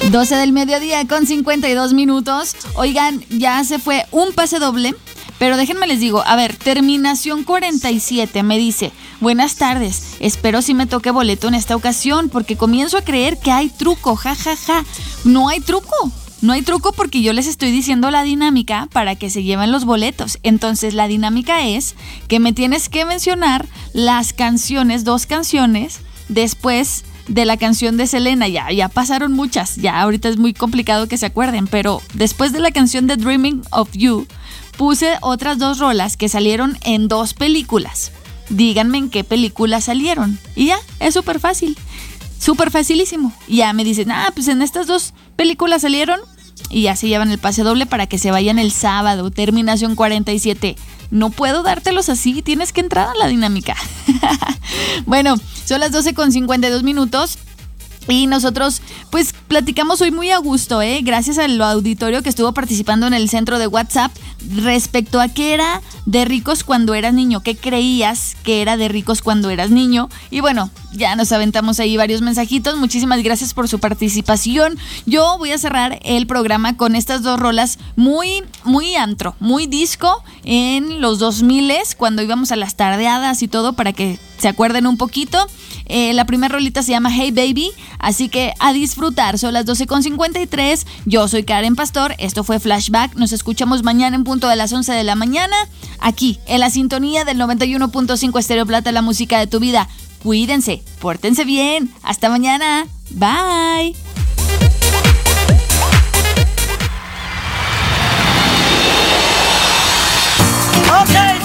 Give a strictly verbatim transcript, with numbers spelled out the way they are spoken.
doce del mediodía con cincuenta y dos minutos. Oigan, ya se fue un pase doble, pero déjenme les digo, a ver, terminación cuarenta y siete me dice: buenas tardes, espero si me toque boleto en esta ocasión porque comienzo a creer que hay truco, jajaja. Ja, ja. No hay truco. No hay truco porque yo les estoy diciendo la dinámica para que se lleven los boletos. Entonces la dinámica es que me tienes que mencionar las canciones, dos canciones, después de la canción de Selena. Ya, ya pasaron muchas, ya ahorita es muy complicado que se acuerden, pero después de la canción de Dreaming of You, puse otras dos rolas que salieron en dos películas. Díganme en qué películas salieron. Y ya, es súper fácil. Súper facilísimo. Y ya me dicen, ah, pues en estas dos películas salieron y ya se llevan el pase doble para que se vayan el sábado. Terminación cuarenta y siete. No puedo dártelos así, tienes que entrar a la dinámica. Bueno, son las doce con cincuenta y dos minutos. Y nosotros pues platicamos hoy muy a gusto, ¿eh? Gracias al auditorio que estuvo participando en el centro de WhatsApp respecto a qué era de ricos cuando eras niño, qué creías que era de ricos cuando eras niño. Y bueno, ya nos aventamos ahí varios mensajitos. Muchísimas gracias por su participación. Yo voy a cerrar el programa con estas dos rolas muy, muy antro, muy disco en los dos miles, cuando íbamos a las tardeadas y todo, para que se acuerden un poquito. Eh, la primera rolita se llama Hey Baby, así que a disfrutar. Son las doce con cincuenta y tres. Yo soy Karen Pastor, esto fue Flashback. Nos escuchamos mañana en punto de las once de la mañana, aquí en la sintonía del noventa y uno punto cinco Estéreo Plata, la música de tu vida. Cuídense, pórtense bien. Hasta mañana. Bye. Okay.